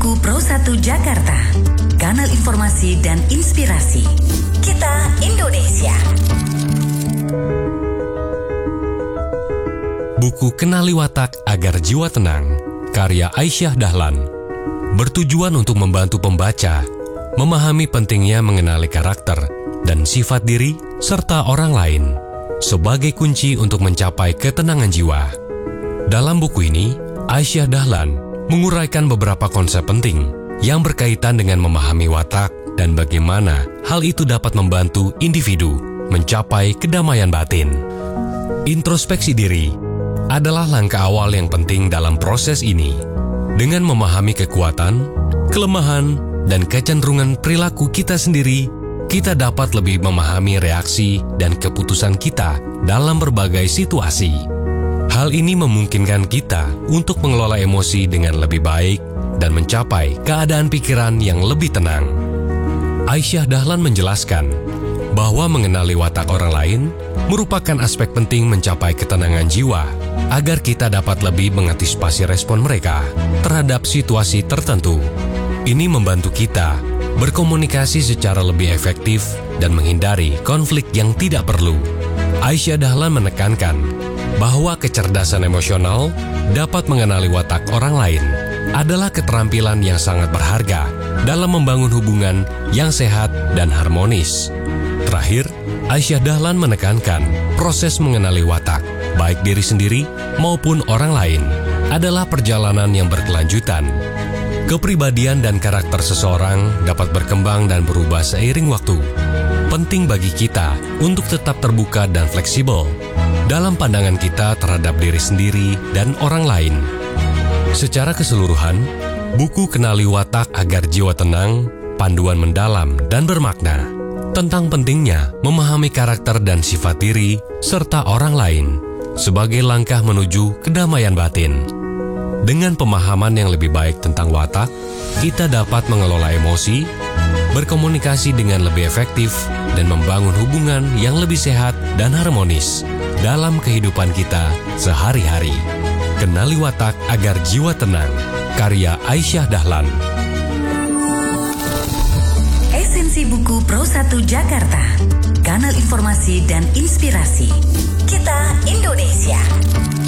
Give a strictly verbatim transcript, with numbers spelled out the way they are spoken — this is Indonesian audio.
Buku Pro satu Jakarta, kanal informasi dan inspirasi. Kita Indonesia. Buku Kenali Watak Agar Jiwa Tenang, karya Aisyah Dahlan, bertujuan untuk membantu pembaca memahami pentingnya mengenali karakter dan sifat diri serta orang lain sebagai kunci untuk mencapai ketenangan jiwa. Dalam buku ini, Aisyah Dahlan menguraikan beberapa konsep penting yang berkaitan dengan memahami watak dan bagaimana hal itu dapat membantu individu mencapai kedamaian batin. Introspeksi diri adalah langkah awal yang penting dalam proses ini. Dengan memahami kekuatan, kelemahan, dan kecenderungan perilaku kita sendiri, kita dapat lebih memahami reaksi dan keputusan kita dalam berbagai situasi. Hal ini memungkinkan kita untuk mengelola emosi dengan lebih baik dan mencapai keadaan pikiran yang lebih tenang. Aisyah Dahlan menjelaskan bahwa mengenali watak orang lain merupakan aspek penting mencapai ketenangan jiwa agar kita dapat lebih mengantisipasi respon mereka terhadap situasi tertentu. Ini membantu kita berkomunikasi secara lebih efektif dan menghindari konflik yang tidak perlu. Aisyah Dahlan menekankan bahwa kecerdasan emosional dapat mengenali watak orang lain adalah keterampilan yang sangat berharga dalam membangun hubungan yang sehat dan harmonis. Terakhir, Aisyah Dahlan menekankan proses mengenali watak, baik diri sendiri maupun orang lain, adalah perjalanan yang berkelanjutan. Kepribadian dan karakter seseorang dapat berkembang dan berubah seiring waktu. Penting bagi kita untuk tetap terbuka dan fleksibel dalam pandangan kita terhadap diri sendiri dan orang lain. Secara keseluruhan, buku Kenali Watak Agar Jiwa Tenang, panduan mendalam dan bermakna tentang pentingnya memahami karakter dan sifat diri serta orang lain sebagai langkah menuju kedamaian batin. Dengan pemahaman yang lebih baik tentang watak, kita dapat mengelola emosi, berkomunikasi dengan lebih efektif, dan membangun hubungan yang lebih sehat dan harmonis dalam kehidupan kita sehari-hari. Kenali Watak Agar Jiwa Tenang, karya Aisyah Dahlan. Esensi Buku Pro satu Jakarta, kanal informasi dan inspirasi. Kita Indonesia.